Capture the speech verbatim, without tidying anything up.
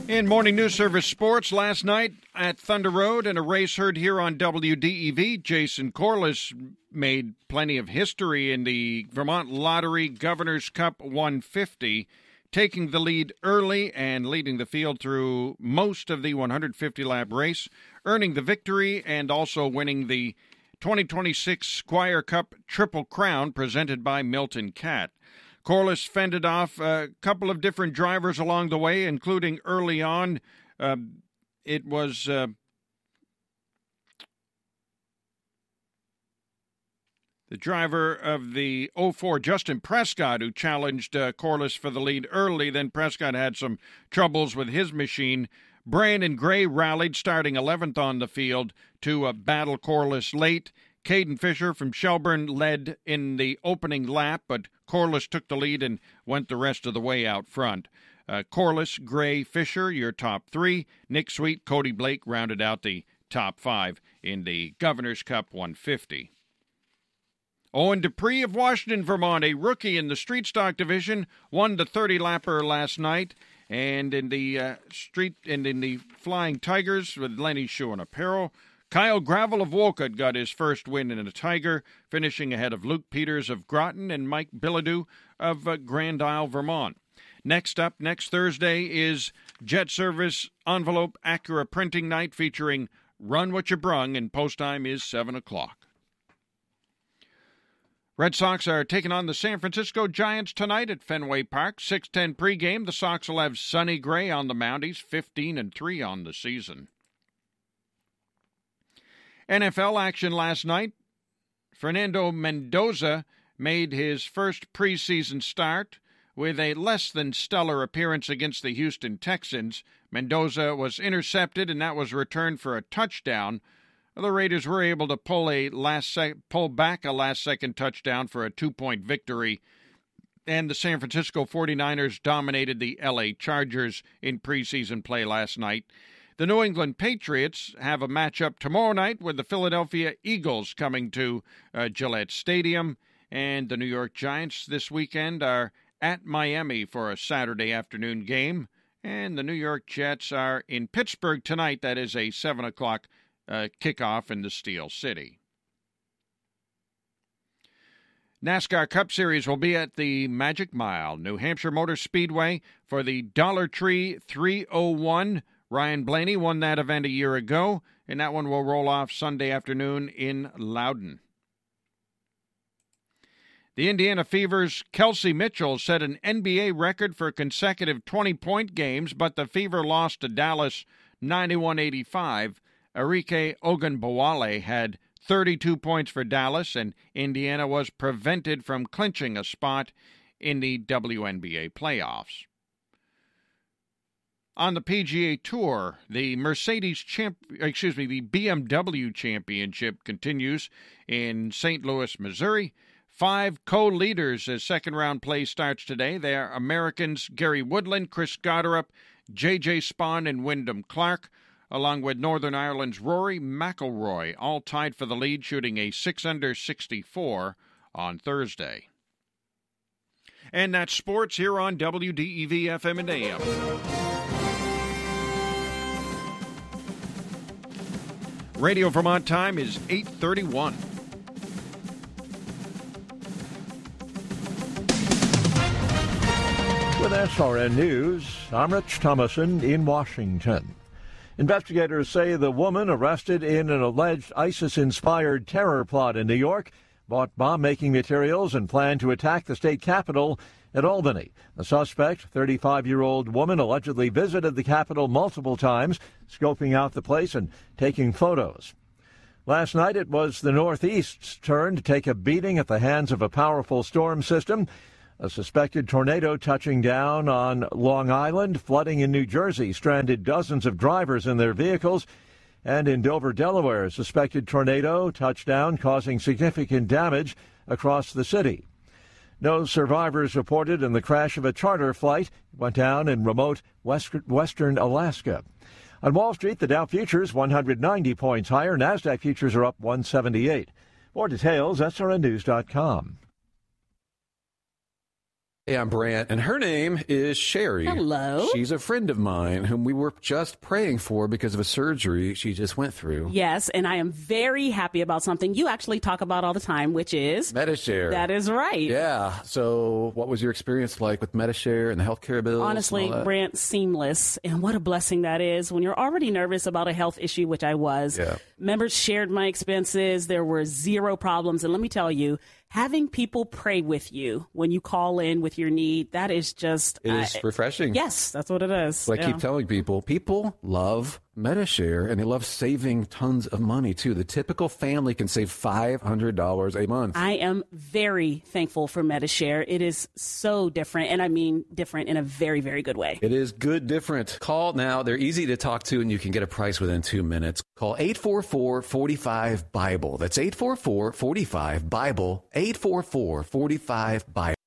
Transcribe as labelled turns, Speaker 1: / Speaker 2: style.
Speaker 1: In Morning News Service Sports, last night at Thunder Road in a race heard here on W D E V, Jason Corliss made plenty of history in the Vermont Lottery Governor's Cup one fifty, taking the lead early and leading the field through most of the one hundred fifty lap race, earning the victory and also winning the twenty twenty-six Squire Cup Triple Crown presented by Milton Cat. Corliss fended off a couple of different drivers along the way, including early on. Uh, it was uh, the driver of the oh four, Justin Prescott, who challenged uh, Corliss for the lead early. Then Prescott had some troubles with his machine. Brandon Gray rallied, starting eleventh on the field, to uh, battle Corliss late. Caden Fisher from Shelburne led in the opening lap, but Corliss took the lead and went the rest of the way out front. Uh, Corliss, Gray, Fisher, your top three. Nick Sweet, Cody Blake rounded out the top five in the Governor's Cup one fifty. Owen Dupree of Washington, Vermont, a rookie in the street stock division, won the thirty lapper last night. And in the uh, street and in the Flying Tigers with Lenny Shoe and Apparel, Kyle Gravel of Wolcott got his first win in a Tiger, finishing ahead of Luke Peters of Groton and Mike Bilodeau of uh, Grand Isle, Vermont. Next up, next Thursday, is Jet Service Envelope Acura Printing Night featuring Run What You Brung, and post time is seven o'clock. Red Sox are taking on the San Francisco Giants tonight at Fenway Park. six ten pregame. The Sox will have Sonny Gray on the mound. He's fifteen and three on the season. N F L action last night. Fernando Mendoza made his first preseason start with a less than stellar appearance against the Houston Texans. Mendoza was intercepted, and that was returned for a touchdown. The Raiders were able to pull a last sec- pull back a last-second touchdown for a two-point victory, and the San Francisco forty-niners dominated the L A Chargers in preseason play last night. The New England Patriots have a matchup tomorrow night with the Philadelphia Eagles coming to uh, Gillette Stadium, and the New York Giants this weekend are at Miami for a Saturday afternoon game, and the New York Jets are in Pittsburgh tonight. That is a seven o'clock uh, kickoff in the Steel City. NASCAR Cup Series will be at the Magic Mile, New Hampshire Motor Speedway for the Dollar Tree three oh one. Ryan Blaney won that event a year ago, and that one will roll off Sunday afternoon in Loudon. The Indiana Fever's Kelsey Mitchell set an N B A record for consecutive twenty-point games, but the Fever lost to Dallas ninety-one eighty-five. Arike Ogunbowale had thirty-two points for Dallas, and Indiana was prevented from clinching a spot in the W N B A playoffs. On the P G A Tour, the Mercedes champ, excuse me, the B M W Championship continues in Saint Louis, Missouri. Five co-leaders as second-round play starts today. They are Americans Gary Woodland, Chris Gotterup, J J Spahn, and Wyndham Clark, along with Northern Ireland's Rory McIlroy, all tied for the lead, shooting a six under sixty-four on Thursday. And that's sports here on W D E V F M and A M. Radio Vermont time is eight thirty-one.
Speaker 2: With S R N News, I'm Rich Thomason in Washington. Investigators say the woman arrested in an alleged ISIS-inspired terror plot in New York bought bomb-making materials and planned to attack the state capitol at Albany. The suspect, thirty-five-year-old woman, allegedly visited the Capitol multiple times, scoping out the place and taking photos. Last night, it was the Northeast's turn to take a beating at the hands of a powerful storm system. A suspected tornado touching down on Long Island, flooding in New Jersey, stranded dozens of drivers in their vehicles. And in Dover, Delaware, a suspected tornado touched down, causing significant damage across the city. No survivors reported in the crash of a charter flight. It went down in remote west- western Alaska. On Wall Street, the Dow futures one hundred ninety points higher. NASDAQ futures are up one seventy-eight. More details, S R N news dot com.
Speaker 3: Hey, I'm Brant, and her name is Sherry.
Speaker 4: Hello.
Speaker 3: She's a friend of mine whom we were just praying for because of a surgery she just went through.
Speaker 4: Yes, and I am very happy about something you actually talk about all the time, which is
Speaker 3: Medi-Share.
Speaker 4: That is right.
Speaker 3: Yeah. So what was your experience like with Medi-Share and the healthcare bills?
Speaker 4: Honestly, Brant, seamless. And what a blessing that is when you're already nervous about a health issue, which I was.
Speaker 3: Yeah.
Speaker 4: Members shared my expenses. There were zero problems. And let me tell you, having people pray with you when you call in with your need, that is just...
Speaker 3: It is
Speaker 4: uh,
Speaker 3: refreshing.
Speaker 4: Yes, that's what it is.
Speaker 3: So I
Speaker 4: yeah.
Speaker 3: keep telling people, people love Medi-Share, and they love saving tons of money, too. The typical family can save five hundred dollars a month.
Speaker 4: I am very thankful for Medi-Share. It is so different, and I mean different in a very, very good way.
Speaker 3: It is good different. Call now. They're easy to talk to, and you can get a price within two minutes. Call eight four four, four five, BIBLE. That's eight four four, four five, BIBLE, eight four four, four five, BIBLE.